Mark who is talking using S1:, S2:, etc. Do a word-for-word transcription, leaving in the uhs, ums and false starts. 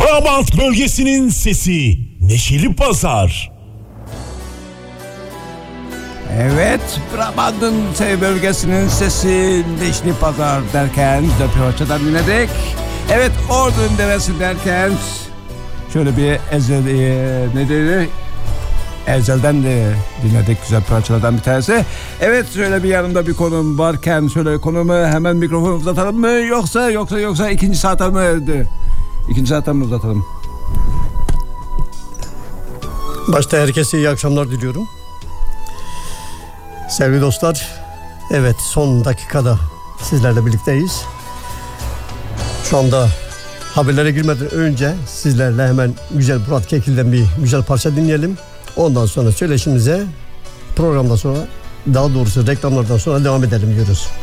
S1: Brabant bölgesinin sesi Neşeli Pazar.
S2: Evet, Brabant'ın sev bölgesinin sesi Neşeli Pazar derken Döpüyorça'dan dinledik. Evet, Ordun Deresi derken şöyle bir ezel e, ne dedi? Ezel'den de dinledik, güzel parçalardan bir tanesi. Evet, şöyle bir yanımda bir konum varken şöyle konumu hemen mikrofonu uzatalım mı, yoksa yoksa yoksa ikinci saate mi? İkinci saate mi uzatalım?
S3: Başta herkese iyi akşamlar diliyorum. Sevgili dostlar, evet son dakikada sizlerle birlikteyiz. Şu anda haberlere girmeden önce sizlerle hemen güzel Murat Kekil'den bir güzel parça dinleyelim. Ondan sonra söyleşimize programdan sonra, daha doğrusu reklamlardan sonra devam edelim diyoruz.